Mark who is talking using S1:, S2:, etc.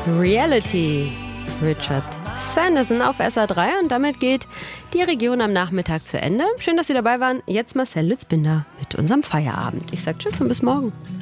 S1: Reality. Richard Sanderson auf SR3 und damit geht die Region am Nachmittag zu Ende. Schön, dass Sie dabei waren. Jetzt Marcel Lützbinder mit unserem Feierabend. Ich sage Tschüss und bis morgen.